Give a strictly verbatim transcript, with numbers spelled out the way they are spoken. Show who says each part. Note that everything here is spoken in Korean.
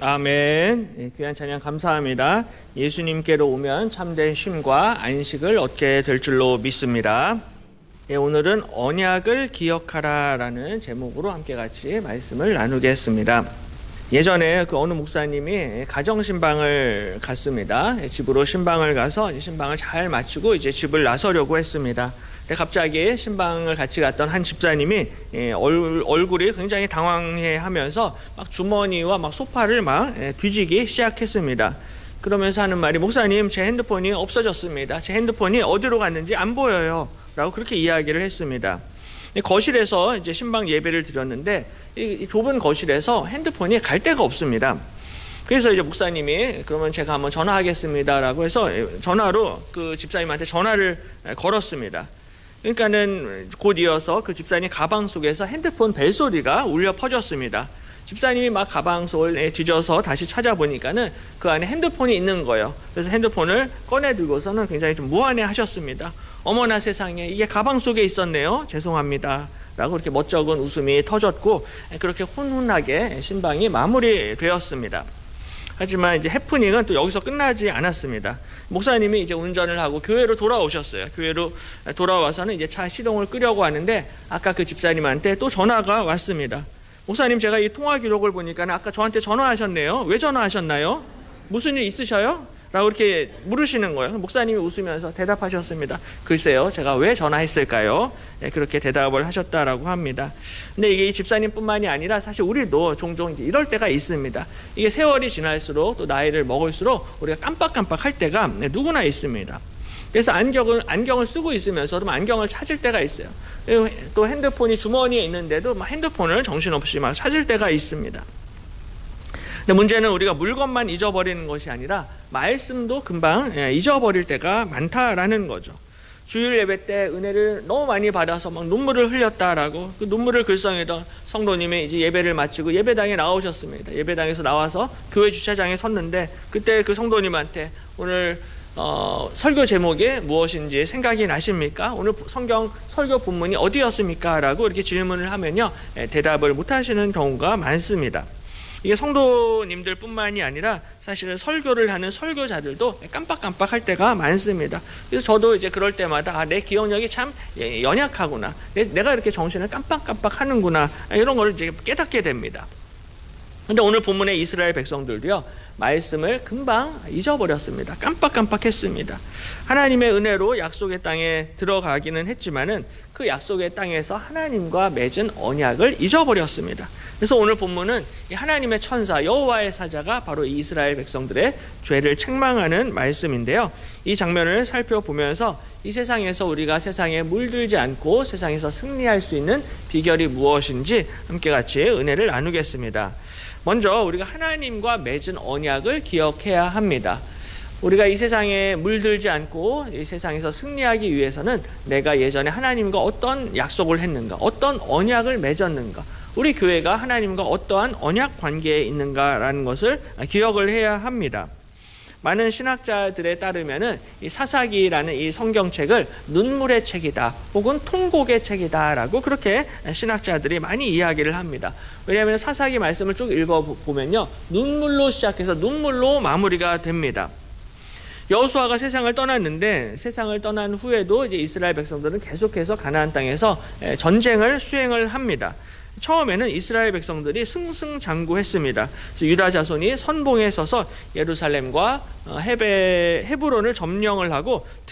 Speaker 1: 아멘. 예, 귀한 찬양 감사합니다. 예수님께로 오면 참된 쉼과 안식을 얻게 될 줄로 믿습니다. 예, 오늘은 언약을 기억하라라는 제목으로 함께 같이 말씀을 나누겠습니다. 예전에 그 어느 목사님이 가정신방을 갔습니다. 집으로 신방을 가서 신방을 잘 마치고 이제 집을 나서려고 했습니다. 근데 갑자기 신방을 같이 갔던 한 집사님이 얼굴이 굉장히 당황해하면서 막 주머니와 막 소파를 막 뒤지기 시작했습니다. 그러면서 하는 말이, 목사님, 제 핸드폰이 없어졌습니다. 제 핸드폰이 어디로 갔는지 안 보여요. 라고 그렇게 이야기를 했습니다. 거실에서 이제 신방 예배를 드렸는데 이 좁은 거실에서 핸드폰이 갈 데가 없습니다. 그래서 이제 목사님이 그러면 제가 한번 전화하겠습니다라고 해서 전화로 그 집사님한테 전화를 걸었습니다. 그러니까는 곧 이어서 그 집사님 가방 속에서 핸드폰 벨소리가 울려 퍼졌습니다. 집사님이 막 가방 속을 뒤져서 다시 찾아보니까는 그 안에 핸드폰이 있는 거예요. 그래서 핸드폰을 꺼내 들고서는 굉장히 좀 무안해 하셨습니다. 어머나 세상에, 이게 가방 속에 있었네요. 죄송합니다. 라고 이렇게 멋쩍은 웃음이 터졌고, 그렇게 훈훈하게 신방이 마무리되었습니다. 하지만 이제 해프닝은 또 여기서 끝나지 않았습니다. 목사님이 이제 운전을 하고 교회로 돌아오셨어요. 교회로 돌아와서는 이제 차 시동을 끄려고 하는데 아까 그 집사님한테 또 전화가 왔습니다. 목사님, 제가 이 통화 기록을 보니까 아까 저한테 전화하셨네요. 왜 전화하셨나요? 무슨 일 있으셔요? 라고 이렇게 물으시는 거예요. 목사님이 웃으면서 대답하셨습니다. 글쎄요, 제가 왜 전화했을까요? 네, 그렇게 대답을 하셨다라고 합니다. 근데 이게 이 집사님뿐만이 아니라 사실 우리도 종종 이럴 때가 있습니다. 이게 세월이 지날수록 또 나이를 먹을수록 우리가 깜빡깜빡 할 때가 누구나 있습니다. 그래서 안경을, 안경을 쓰고 있으면서도 안경을 찾을 때가 있어요. 또 핸드폰이 주머니에 있는데도 막 핸드폰을 정신없이 막 찾을 때가 있습니다. 근데 문제는 우리가 물건만 잊어버리는 것이 아니라 말씀도 금방 잊어버릴 때가 많다라는 거죠. 주일 예배 때 은혜를 너무 많이 받아서 막 눈물을 흘렸다라고, 그 눈물을 글썽이던 성도님이 이제 예배를 마치고 예배당에 나오셨습니다. 예배당에서 나와서 교회 주차장에 섰는데 그때 그 성도님한테 오늘 어, 설교 제목이 무엇인지 생각이 나십니까? 오늘 성경 설교 본문이 어디였습니까? 라고 이렇게 질문을 하면요, 대답을 못 하시는 경우가 많습니다. 이게 성도님들 뿐만이 아니라 사실은 설교를 하는 설교자들도 깜빡깜빡 할 때가 많습니다. 그래서 저도 이제 그럴 때마다 아, 내 기억력이 참 연약하구나. 내, 내가 이렇게 정신을 깜빡깜빡 하는구나. 이런 걸 이제 깨닫게 됩니다. 근데 오늘 본문의 이스라엘 백성들도요, 말씀을 금방 잊어버렸습니다. 깜빡깜빡했습니다. 하나님의 은혜로 약속의 땅에 들어가기는 했지만은 그 약속의 땅에서 하나님과 맺은 언약을 잊어버렸습니다. 그래서 오늘 본문은 하나님의 천사 여호와의 사자가 바로 이스라엘 백성들의 죄를 책망하는 말씀인데요. 이 장면을 살펴보면서 이 세상에서 우리가 세상에 물들지 않고 세상에서 승리할 수 있는 비결이 무엇인지 함께 같이 은혜를 나누겠습니다. 먼저 우리가 하나님과 맺은 언약을 기억해야 합니다. 우리가 이 세상에 물들지 않고 이 세상에서 승리하기 위해서는 내가 예전에 하나님과 어떤 약속을 했는가, 어떤 언약을 맺었는가, 우리 교회가 하나님과 어떠한 언약 관계에 있는가라는 것을 기억을 해야 합니다. 많은 신학자들에 따르면은 이 사사기라는 이 성경책을 눈물의 책이다 혹은 통곡의 책이다라고 그렇게 신학자들이 많이 이야기를 합니다. 왜냐하면 사사기 말씀을 쭉 읽어보면요, 눈물로 시작해서 눈물로 마무리가 됩니다. 여호수아가 세상을 떠났는데 세상을 떠난 후에도 이제 이스라엘 백성들은 계속해서 가나안 땅에서 전쟁을 수행을 합니다. 처음에는 이스라엘 백성들이 승승장구했습니다. 유다 자손이 선봉에 서서 예루살렘과 헤베, 헤브론을 점령을 하고